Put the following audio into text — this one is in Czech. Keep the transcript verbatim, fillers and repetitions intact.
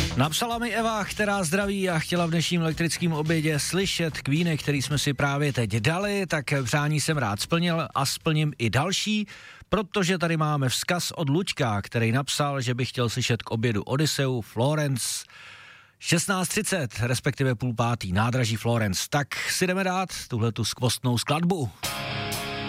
Napsala mi Eva, která zdraví a chtěla v dnešním elektrickém obědě slyšet Queeny, který jsme si právě teď dali, tak přání jsem rád splnil a splním i další, protože tady máme vzkaz od Luďka, který napsal, že by chtěl slyšet k obědu Odyseu, Florence, šestnáct třicet, respektive půl pátý, nádraží Florence. Tak si jdeme dát tuhletu skvostnou skladbu.